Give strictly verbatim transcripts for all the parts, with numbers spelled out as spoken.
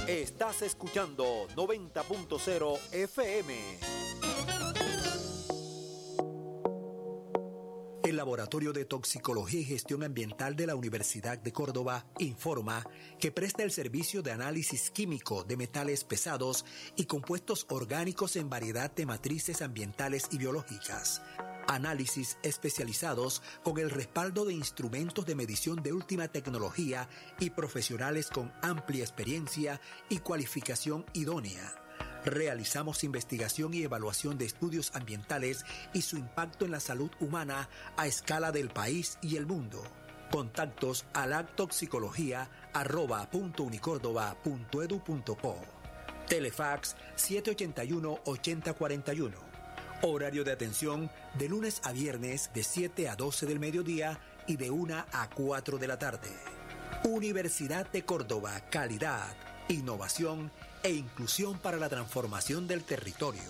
Estás escuchando noventa punto cero F M. El Laboratorio de Toxicología y Gestión Ambiental de la Universidad de Córdoba informa que presta el servicio de análisis químico de metales pesados y compuestos orgánicos en variedad de matrices ambientales y biológicas. Análisis especializados con el respaldo de instrumentos de medición de última tecnología y profesionales con amplia experiencia y cualificación idónea. Realizamos investigación y evaluación de estudios ambientales y su impacto en la salud humana a escala del país y el mundo. Contactos a lactoxicología arroba punto unicórdoba punto edu punto co. Telefax siete ochenta y uno, ochenta cuarenta y uno. Horario de atención de lunes a viernes de siete a doce del mediodía y de una a cuatro de la tarde. Universidad de Córdoba, calidad, innovación e inclusión para la transformación del territorio.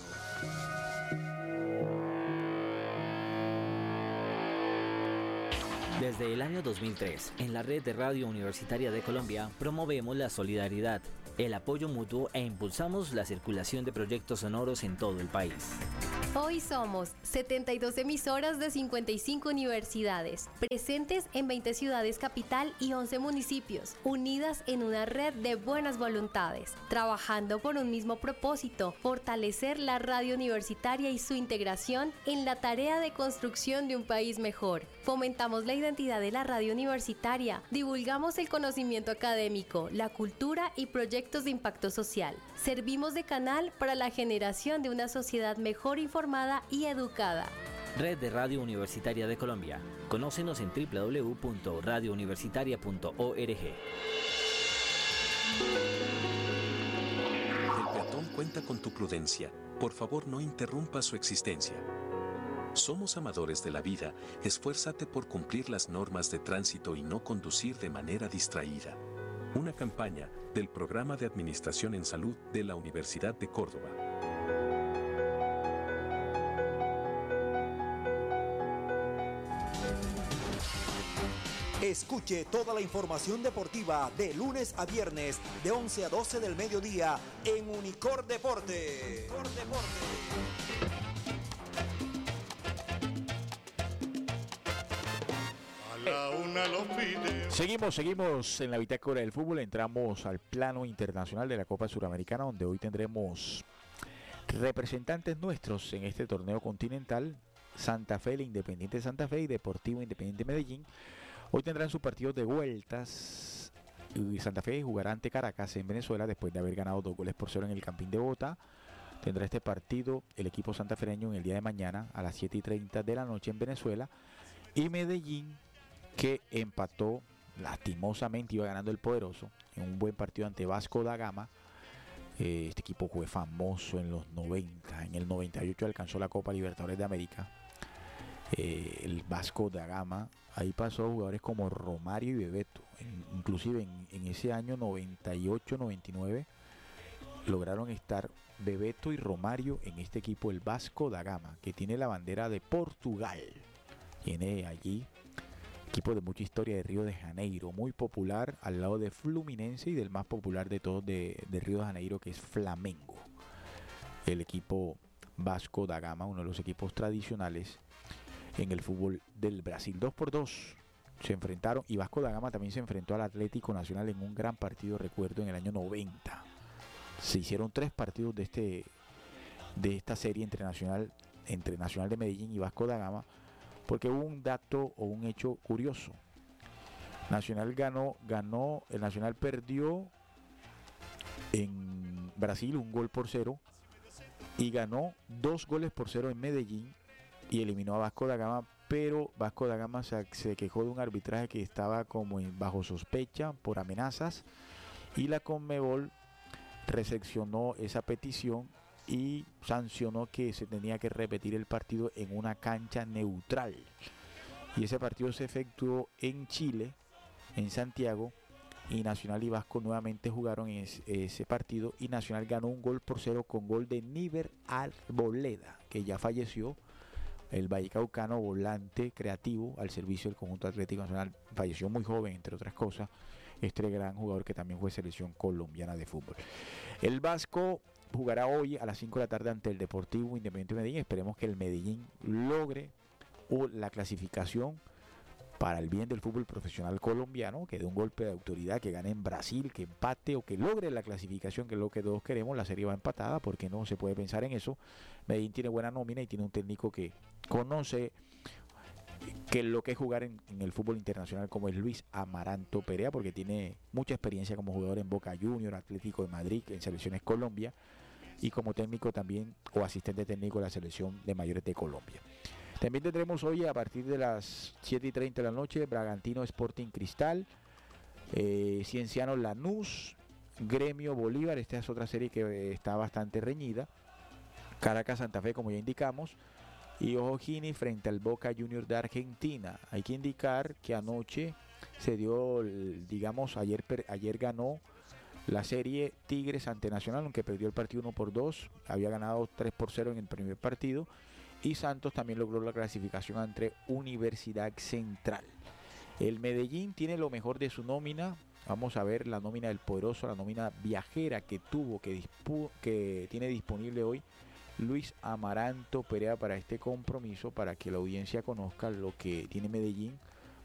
Desde el año dos mil tres, en la red de Radio Universitaria de Colombia, promovemos la solidaridad, el apoyo mutuo e impulsamos la circulación de proyectos sonoros en todo el país. Hoy somos setenta y dos emisoras de cincuenta y cinco universidades, presentes en veinte ciudades capital y once municipios, unidas en una red de buenas voluntades, trabajando por un mismo propósito: fortalecer la radio universitaria y su integración en la tarea de construcción de un país mejor. Fomentamos la identidad de la radio universitaria, divulgamos el conocimiento académico, la cultura y proyectos de impacto social. Servimos de canal para la generación de una sociedad mejor informada y educada. Red de Radio Universitaria de Colombia. Conócenos en doble u doble u doble u punto radio universitaria punto org. El peatón cuenta con tu prudencia. Por favor, no interrumpa su existencia. Somos amadores de la vida. Esfuérzate por cumplir las normas de tránsito y no conducir de manera distraída. Una campaña del Programa de Administración en Salud de la Universidad de Córdoba. Escuche toda la información deportiva de lunes a viernes de once a doce del mediodía en Unicor Deporte. Unicor Deporte. Seguimos, seguimos en la bitácora del fútbol. Entramos al plano internacional de la Copa Suramericana, donde hoy tendremos representantes nuestros en este torneo continental. Santa Fe, el Independiente Santa Fe y Deportivo Independiente Medellín. Hoy tendrán sus partidos de vueltas. Y Santa Fe jugará ante Caracas en Venezuela después de haber ganado dos goles por cero en el Campín de Bogotá. Tendrá este partido el equipo santafereño en el día de mañana a las siete y treinta de la noche en Venezuela. Y Medellín, que empató lastimosamente, iba ganando el Poderoso en un buen partido ante Vasco da Gama. Eh, este equipo fue famoso en los noventa, en el noventa y ocho alcanzó la Copa Libertadores de América. Eh, el Vasco da Gama, ahí pasó jugadores como Romario y Bebeto. En, inclusive en, en ese año noventa y ocho noventa y nueve lograron estar Bebeto y Romario en este equipo, el Vasco da Gama, que tiene la bandera de Portugal. Tiene allí equipo de mucha historia de Río de Janeiro, muy popular al lado de Fluminense y del más popular de todos de, de Río de Janeiro, que es Flamengo. El equipo Vasco da Gama, uno de los equipos tradicionales en el fútbol del Brasil. Dos por dos se enfrentaron, y Vasco da Gama también se enfrentó al Atlético Nacional en un gran partido, recuerdo, en el año noventa. Se hicieron tres partidos de este de esta serie entre Nacional, entre Nacional de Medellín y Vasco da Gama, porque hubo un dato o un hecho curioso. Nacional ganó, ganó, el Nacional perdió en Brasil un gol por cero y ganó dos goles por cero en Medellín y eliminó a Vasco da Gama, pero Vasco da Gama se, se quejó de un arbitraje que estaba como en, bajo sospecha por amenazas, y la Conmebol recepcionó esa petición y sancionó que se tenía que repetir el partido en una cancha neutral. Y ese partido se efectuó en Chile, en Santiago, y Nacional y Vasco nuevamente jugaron es, ese partido, y Nacional ganó un gol por cero con gol de Níver Arboleda, que ya falleció, el vallecaucano, volante creativo al servicio del conjunto Atlético Nacional. Falleció muy joven, entre otras cosas, este gran jugador que también fue selección colombiana de fútbol. El Vasco jugará hoy a las cinco de la tarde ante el Deportivo Independiente de Medellín. Esperemos que el Medellín logre la clasificación para el bien del fútbol profesional colombiano, que dé un golpe de autoridad, que gane en Brasil, que empate o que logre la clasificación, que es lo que todos queremos. La serie va empatada, porque no se puede pensar en eso. Medellín tiene buena nómina y tiene un técnico que conoce que lo que es jugar en, en el fútbol internacional, como es Luis Amaranto Perea, porque tiene mucha experiencia como jugador en Boca Juniors, Atlético de Madrid, en Selecciones Colombia, y como técnico también o asistente técnico de la Selección de Mayores de Colombia. También tendremos hoy a partir de las siete y treinta de la noche Bragantino Sporting Cristal, eh, Cienciano Lanús, Gremio Bolívar. Esta es otra serie que eh, está bastante reñida. Caracas Santa Fe, como ya indicamos, y O'Higgins frente al Boca Juniors de Argentina. Hay que indicar que anoche se dio, digamos, ayer, ayer ganó la serie Tigres ante Nacional, aunque perdió el partido uno por dos, había ganado tres por cero en el primer partido. Y Santos también logró la clasificación ante Universidad Central. El Medellín tiene lo mejor de su nómina. Vamos a ver la nómina del poderoso, la nómina viajera que tuvo, que, dispu que tiene disponible hoy Luis Amaranto Perea para este compromiso, para que la audiencia conozca lo que tiene Medellín